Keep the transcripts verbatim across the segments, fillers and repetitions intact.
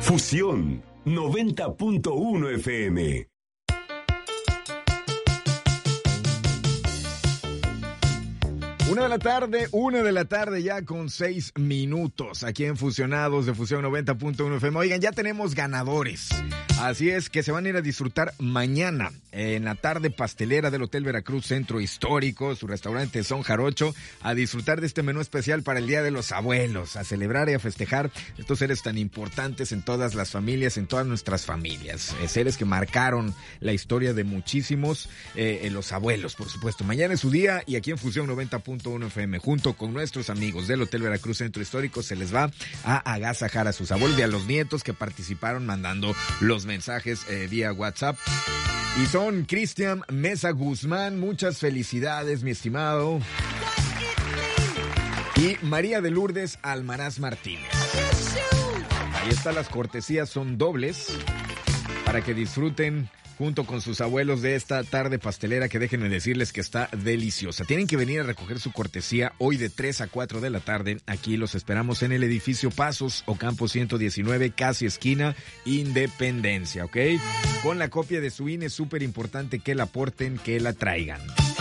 Fusión noventa punto uno F M. Una de la tarde, una de la tarde ya con seis minutos aquí en Fusionados de Fusión noventa punto uno F M. Oigan, ya tenemos ganadores. Así es que se van a ir a disfrutar mañana en la tarde pastelera del Hotel Veracruz Centro Histórico, su restaurante Son Jarocho, a disfrutar de este menú especial para el Día de los Abuelos, a celebrar y a festejar estos seres tan importantes en todas las familias, en todas nuestras familias. Eh, seres que marcaron la historia de muchísimos, eh, los abuelos, por supuesto. Mañana es su día y aquí en Fusión noventa punto uno F M, junto con nuestros amigos del Hotel Veracruz Centro Histórico, se les va a agasajar a sus abuelos y a los nietos que participaron mandando los mensajes eh, vía WhatsApp. Y son Cristian Mesa Guzmán, muchas felicidades, mi estimado. Y María de Lourdes Almaraz Martínez. Ahí están, las cortesías son dobles para que disfruten junto con sus abuelos de esta tarde pastelera, que déjenme decirles que está deliciosa. Tienen que venir a recoger su cortesía hoy de tres a cuatro de la tarde. Aquí los esperamos en el edificio Pasos Ocampo ciento diecinueve, casi esquina Independencia, ¿ok? Con la copia de su I N E, es súper importante que la porten, que la traigan.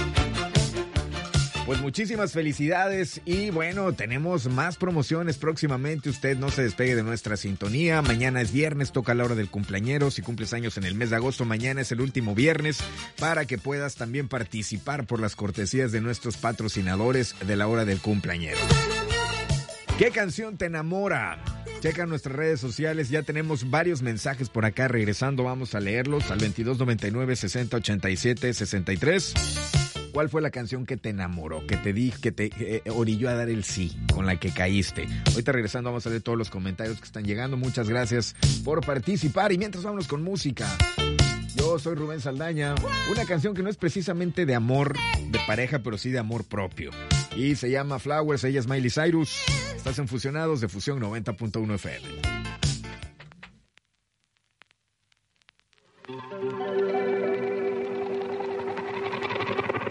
Pues muchísimas felicidades y bueno, tenemos más promociones próximamente. Usted no se despegue de nuestra sintonía. Mañana es viernes, toca la hora del cumpleañero. Si cumples años en el mes de agosto, mañana es el último viernes para que puedas también participar por las cortesías de nuestros patrocinadores de la hora del cumpleañero. ¿Qué canción te enamora? Checa nuestras redes sociales, ya tenemos varios mensajes por acá. Regresando vamos a leerlos al veintidós noventa y nueve, sesenta ochenta y siete, sesenta y tres. ¿Cuál fue la canción que te enamoró, que te di, que te eh, orilló a dar el sí, con la que caíste? Ahorita regresando vamos a leer todos los comentarios que están llegando. Muchas gracias por participar y mientras vámonos con música. Yo soy Rubén Saldaña. Una canción que no es precisamente de amor de pareja, pero sí de amor propio. Y se llama Flowers, ella es Miley Cyrus. Estás en Fusionados de Fusión noventa punto uno F M.